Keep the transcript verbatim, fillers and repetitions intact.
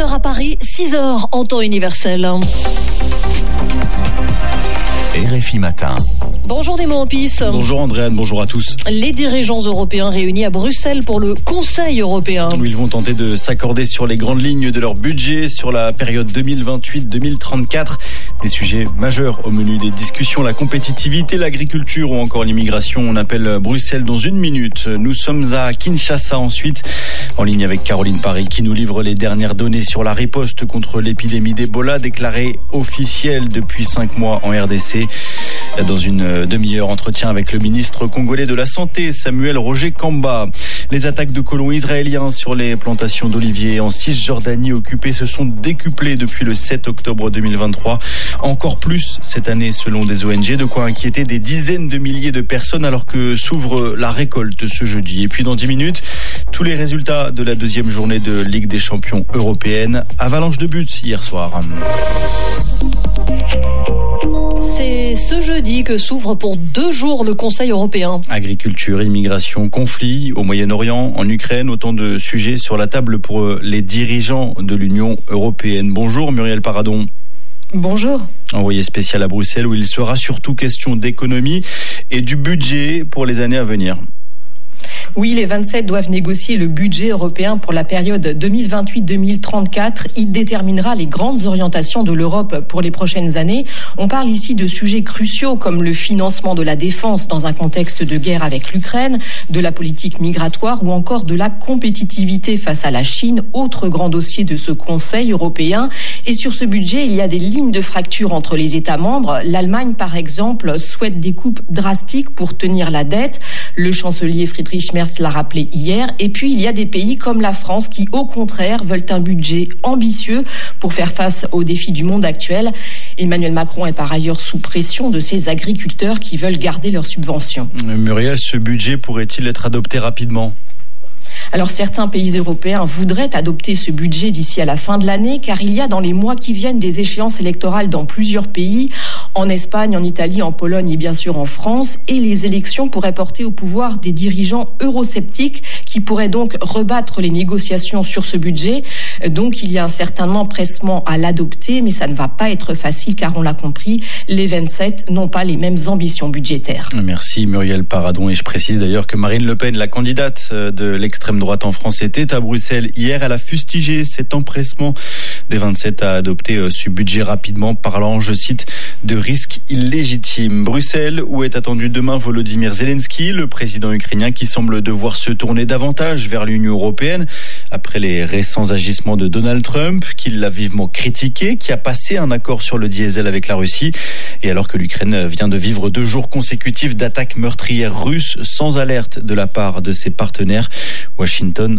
heures à Paris, six heures en temps universel. R F I Matin. Bonjour Nemo Ampis. Bonjour Andréane, bonjour à tous. Les dirigeants européens réunis à Bruxelles pour le Conseil européen. Où ils vont tenter de s'accorder sur les grandes lignes de leur budget sur la période deux mille vingt-huit deux mille trente-quatre. Des sujets majeurs au menu des discussions, la compétitivité, l'agriculture ou encore l'immigration. On appelle Bruxelles dans une minute. Nous sommes à Kinshasa ensuite, en ligne avec Caroline Paris qui nous livre les dernières données sur la riposte contre l'épidémie d'Ebola déclarée officielle depuis cinq mois en R D C. Dans une demi-heure, entretien avec le ministre congolais de la Santé, Samuel Roger Kamba. Les attaques de colons israéliens sur les plantations d'oliviers en Cisjordanie occupées se sont décuplées depuis le sept octobre deux mille vingt-trois. Encore plus cette année selon des O N G, de quoi inquiéter des dizaines de milliers de personnes alors que s'ouvre la récolte ce jeudi. Et puis dans dix minutes, tous les résultats de la deuxième journée de Ligue des champions européenne. Avalanche de buts hier soir. C'est ce jeudi que s'ouvre pour deux jours le Conseil européen. Agriculture, immigration, conflit au Moyen-Orient, en Ukraine, autant de sujets sur la table pour les dirigeants de l'Union européenne. Bonjour Muriel Paradon. Bonjour. Envoyé spécial à Bruxelles où il sera surtout question d'économie et du budget pour les années à venir. Oui, les vingt-sept doivent négocier le budget européen pour la période deux mille vingt-huit deux mille trente-quatre. Il déterminera les grandes orientations de l'Europe pour les prochaines années. On parle ici de sujets cruciaux comme le financement de la défense dans un contexte de guerre avec l'Ukraine, de la politique migratoire ou encore de la compétitivité face à la Chine, autre grand dossier de ce Conseil européen. Et sur ce budget, il y a des lignes de fracture entre les États membres. L'Allemagne, par exemple, souhaite des coupes drastiques pour tenir la dette. Le chancelier Friedrich Merz l'a rappelé hier. Et puis, il y a des pays comme la France qui, au contraire, veulent un budget ambitieux pour faire face aux défis du monde actuel. Emmanuel Macron est par ailleurs sous pression de ses agriculteurs qui veulent garder leurs subventions. Muriel, ce budget pourrait-il être adopté rapidement ? Alors certains pays européens voudraient adopter ce budget d'ici à la fin de l'année car il y a dans les mois qui viennent des échéances électorales dans plusieurs pays, en Espagne, en Italie, en Pologne et bien sûr en France, et les élections pourraient porter au pouvoir des dirigeants eurosceptiques qui pourraient donc rebattre les négociations sur ce budget. Donc il y a un certain empressement à l'adopter, mais ça ne va pas être facile car on l'a compris, les vingt-sept n'ont pas les mêmes ambitions budgétaires. Merci Muriel Paradon et je précise d'ailleurs que Marine Le Pen, la candidate de l'extrême droite en France, était à Bruxelles hier. Elle a fustigé cet empressement des vingt-sept à adopter ce budget rapidement, parlant, je cite, de risques illégitimes. Bruxelles, où est attendu demain Volodymyr Zelensky, le président ukrainien qui semble devoir se tourner davantage vers l'Union européenne après les récents agissements de Donald Trump, qui l'a vivement critiqué, qui a passé un accord sur le diesel avec la Russie. Et alors que l'Ukraine vient de vivre deux jours consécutifs d'attaques meurtrières russes sans alerte de la part de ses partenaires, Washington